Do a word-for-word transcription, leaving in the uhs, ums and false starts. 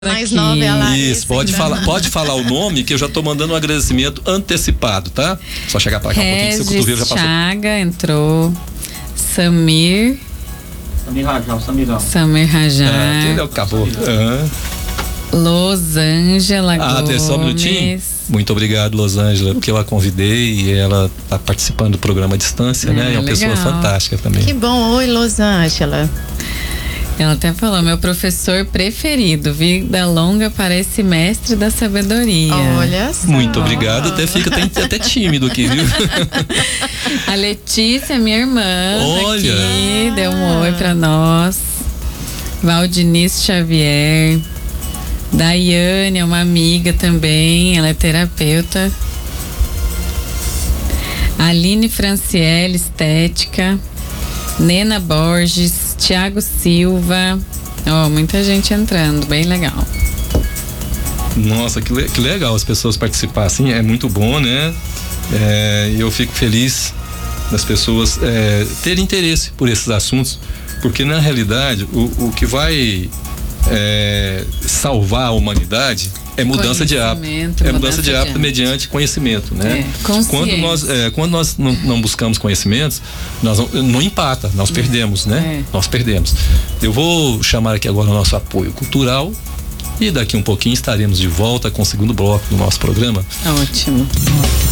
Mais aqui. nova é a Larissa. Isso, pode então. falar, pode falar o nome que eu já tô mandando um agradecimento antecipado, tá? Só chegar pra cá um pouquinho, seu cotovelo já passou. Chaga entrou. Samir. Samir Rajão, Samirão. Samir Rajá. Ah, entendeu? Acabou. Ah. Losângela Ah, Gomes. tem só um minutinho? Muito obrigado, Losângela, porque eu a convidei e ela tá participando do programa à distância, Ah, né? É uma legal. pessoa fantástica também. Que bom. Oi, Losângela. Ela até falou, meu professor preferido, vida longa para esse mestre da sabedoria. Olha só. Muito obrigado, até fica até, até tímido aqui, viu? A Letícia, minha irmã, Olha. aqui, deu um oi pra nós. Valdinice Xavier. Daiane é uma amiga também, ela é terapeuta. Aline Franciele, estética. Nena Borges, Tiago Silva. Ó, oh, muita gente entrando, bem legal. Nossa, que, le que legal as pessoas participarem, assim, é muito bom, né? É, eu fico feliz das pessoas é, terem interesse por esses assuntos, porque na realidade o, o que vai é, salvar a humanidade é mudança de hábito. É mudança, mudança de hábito mediante conhecimento, né? É, quando nós, é, quando nós não, não buscamos conhecimentos, nós não, não empata, nós perdemos, né? É. Nós perdemos. Eu vou chamar aqui agora o nosso apoio cultural e daqui um pouquinho estaremos de volta com o segundo bloco do nosso programa. Ótimo.